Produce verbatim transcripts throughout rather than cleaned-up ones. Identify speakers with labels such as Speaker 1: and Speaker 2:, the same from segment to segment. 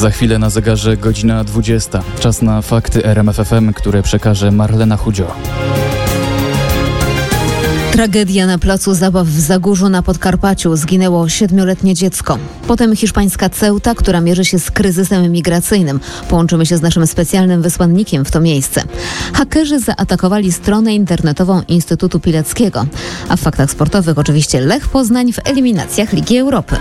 Speaker 1: Za chwilę na zegarze godzina dwudziesta. Czas na fakty R M F F M, które przekaże Marlena Chudzio.
Speaker 2: Tragedia na placu zabaw w Zagórzu na Podkarpaciu. Zginęło siedmioletnie dziecko. Potem hiszpańska Ceuta, która mierzy się z kryzysem migracyjnym. Połączymy się z naszym specjalnym wysłannikiem w to miejsce. Hakerzy zaatakowali stronę internetową Instytutu Pileckiego. A w faktach sportowych oczywiście Lech Poznań w eliminacjach Ligi Europy.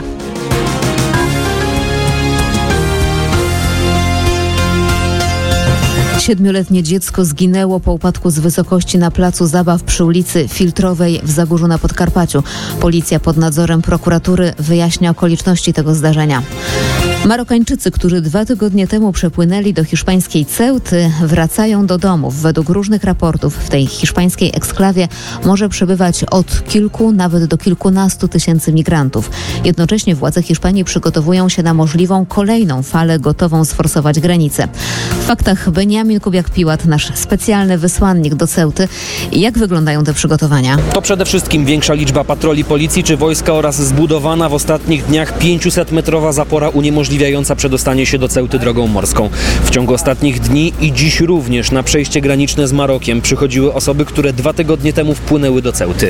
Speaker 2: Siedmioletnie dziecko zginęło po upadku z wysokości na placu zabaw przy ulicy Filtrowej w Zagórzu na Podkarpaciu. Policja pod nadzorem prokuratury wyjaśnia okoliczności tego zdarzenia. Marokańczycy, którzy dwa tygodnie temu przepłynęli do hiszpańskiej Ceuty, wracają do domów. Według różnych raportów w tej hiszpańskiej eksklawie może przebywać od kilku, nawet do kilkunastu tysięcy migrantów. Jednocześnie władze Hiszpanii przygotowują się na możliwą kolejną falę, gotową sforsować granice. W faktach Beniamin Kubiak-Piłat, nasz specjalny wysłannik do Ceuty. Jak wyglądają te przygotowania?
Speaker 3: To przede wszystkim większa liczba patroli policji czy wojska oraz zbudowana w ostatnich dniach pięciusetmetrowa zapora uniemożliwiająca przedostanie się do Ceuty drogą morską. W ciągu ostatnich dni i dziś również na przejście graniczne z Marokiem przychodziły osoby, które dwa tygodnie temu wpłynęły do Ceuty.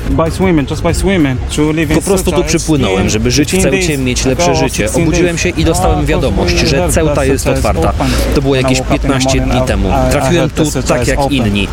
Speaker 3: Po prostu tu przypłynąłem, żeby żyć w Ceucie, mieć lepsze życie. Obudziłem się i dostałem wiadomość, że Ceuta jest otwarta. To było jakieś piętnaście dni temu. Trafiłem tu tak jak inni.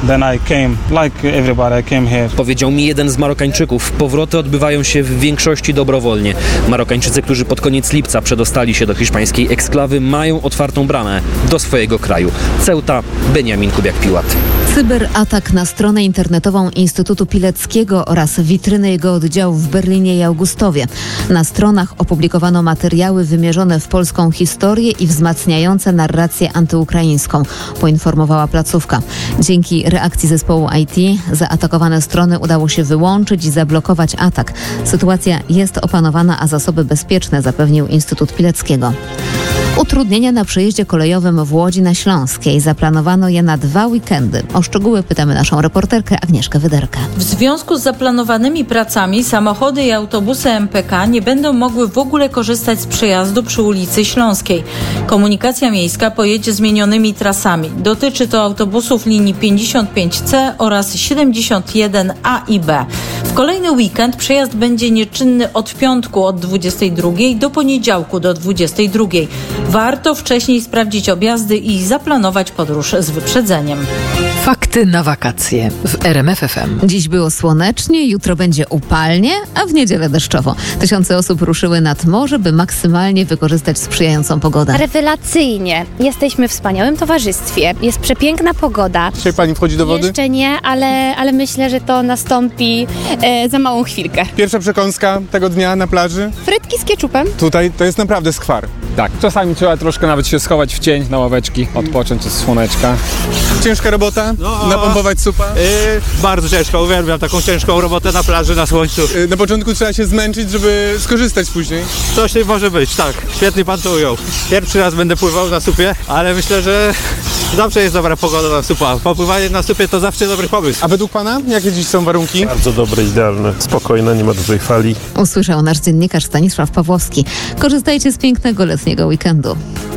Speaker 3: Powiedział mi jeden z Marokańczyków. Powroty odbywają się w większości dobrowolnie. Marokańczycy, którzy pod koniec lipca przedostali się do hiszpańskiej eksklawy, mają otwartą bramę do swojego kraju. Ceuta, Beniamin Kubiak-Piłat.
Speaker 2: Cyberatak na stronę internetową Instytutu Pileckiego oraz witryny jego oddziałów w Berlinie i Augustowie. Na stronach opublikowano materiały wymierzone w polską historię i wzmacniające narrację antyukraińską, poinformowała placówka. Dzięki reakcji zespołu I T zaatakowane strony udało się wyłączyć i zablokować atak. Sytuacja jest opanowana, a zasoby bezpieczne zapewnił Instytut Pileckiego. Utrudnienia na przejeździe kolejowym w Łodzi na Śląskiej. Zaplanowano je na dwa weekendy. O szczegóły pytamy naszą reporterkę Agnieszkę Wyderkę.
Speaker 4: W związku z zaplanowanymi pracami samochody i autobusy M P K nie będą mogły w ogóle korzystać z przejazdu przy ulicy Śląskiej. Komunikacja miejska pojedzie zmienionymi trasami. Dotyczy to autobusów linii pięćdziesiąt pięć C oraz siedemdziesiąt jeden A i B. W kolejny weekend przejazd będzie nieczynny od piątku od dwudziestej drugiej do poniedziałku do dwudziestej drugiej. Warto wcześniej sprawdzić objazdy i zaplanować podróż z wyprzedzeniem.
Speaker 5: Fakty na wakacje w R M F F M.
Speaker 2: Dziś było słonecznie, jutro będzie upalnie, a w niedzielę deszczowo. Tysiące osób ruszyły nad morze, by maksymalnie wykorzystać sprzyjającą pogodę.
Speaker 6: Rewelacyjnie. Jesteśmy w wspaniałym towarzystwie. Jest przepiękna pogoda.
Speaker 7: Dzisiaj pani wchodzi do wody?
Speaker 6: Jeszcze nie, ale, ale myślę, że to nastąpi e, za małą chwilkę.
Speaker 7: Pierwsza przekąska tego dnia na plaży?
Speaker 6: Frytki z keczupem.
Speaker 7: Tutaj to jest naprawdę skwar.
Speaker 8: Tak, czasami trzeba troszkę nawet się schować w cień na ławeczki, odpocząć od słoneczka.
Speaker 7: Ciężka robota? No, napompować supa?
Speaker 9: Yy, bardzo ciężko, uwielbiam taką ciężką robotę na plaży, na słońcu.
Speaker 7: Yy, na początku trzeba się zmęczyć, żeby skorzystać później.
Speaker 9: Coś nie może być, tak. Świetnie pan to ujął. Pierwszy raz będę pływał na supie, ale myślę, że zawsze jest dobra pogoda na supa. Popływanie na supie to zawsze dobry pomysł.
Speaker 7: A według pana jakie dziś są warunki?
Speaker 10: Bardzo dobre, idealne, spokojne, nie ma dużej fali.
Speaker 2: Usłyszał nasz dziennikarz Stanisław Pawłowski. Korzystajcie z pięknego letniego weekendu.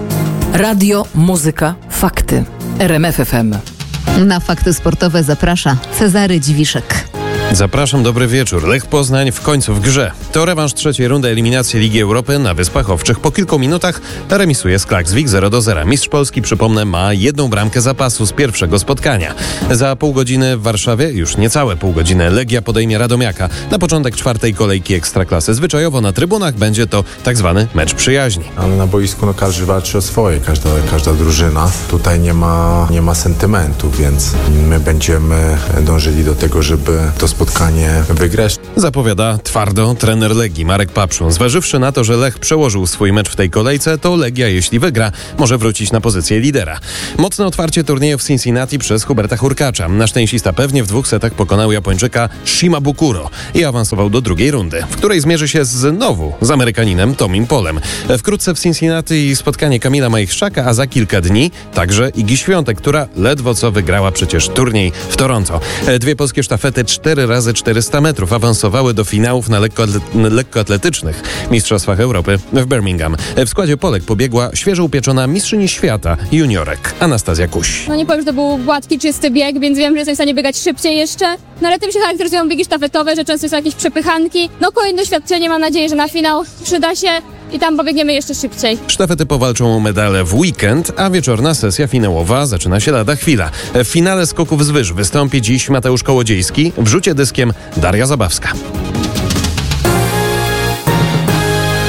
Speaker 5: Radio, muzyka, fakty. R M F F M.
Speaker 2: Na fakty sportowe zaprasza Cezary Dziwiszek.
Speaker 11: Zapraszam, dobry wieczór. Lech Poznań w końcu w grze. To rewanż trzeciej rundy eliminacji Ligi Europy na Wyspach Owczych. Po kilku minutach remisuje z Klaksvik zero do zera. Mistrz Polski, przypomnę, ma jedną bramkę zapasu z pierwszego spotkania. Za pół godziny w Warszawie, już niecałe pół godziny, Legia podejmie Radomiaka. Na początek czwartej kolejki Ekstraklasy. Zwyczajowo na trybunach będzie to tak zwany mecz przyjaźni.
Speaker 12: Ale na boisku no, każdy walczy o swoje, każda, każda drużyna. Tutaj nie ma, nie ma sentymentu, więc my będziemy dążyli do tego, żeby to spotkanie wygrać.
Speaker 11: Zapowiada twardo trener Legii Marek Papszun. Zważywszy na to, że Lech przełożył swój mecz w tej kolejce, to Legia, jeśli wygra, może wrócić na pozycję lidera. Mocne otwarcie turnieju w Cincinnati przez Huberta Hurkacza. Nasz tenisista pewnie w dwóch setach pokonał Japończyka Shimabukuro i awansował do drugiej rundy, w której zmierzy się znowu z Amerykaninem Tomim Polem. Wkrótce w Cincinnati spotkanie Kamila Majchrzaka, a za kilka dni także Igi Świątek, która ledwo co wygrała przecież turniej w Toronto. Dwie polskie sztafety, cztery cztery razy czterysta metrów awansowały do finałów na lekkoatle- lekkoatletycznych Mistrzostwach Europy w Birmingham. W składzie Polek pobiegła świeżo upieczona mistrzyni świata juniorek Anastazja Kuś.
Speaker 13: No nie powiem, że to był gładki, czysty bieg, więc wiem, że jestem w stanie biegać szybciej jeszcze. No ale tym się charakteryzują biegi sztafetowe, że często są jakieś przepychanki. No kolejne doświadczenie, mam nadzieję, że na finał przyda się i tam pobiegniemy jeszcze szybciej.
Speaker 11: Sztafety powalczą o medale w weekend, a wieczorna sesja finałowa zaczyna się lada chwila. W finale skoków z wyż wystąpi dziś Mateusz Kołodziejski, w rzucie dyskiem Daria Zabawska.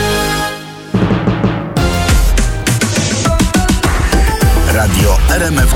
Speaker 14: Radio R M F